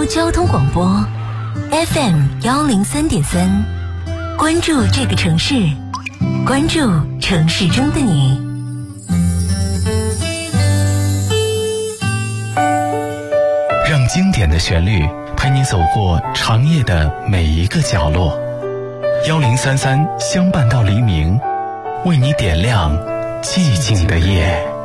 交通广播 FM103.3，关注这个城市，关注城市中的你。 让经典的旋律陪你走过长夜的每一个角落。1033相伴到黎明，为你点亮寂静的夜。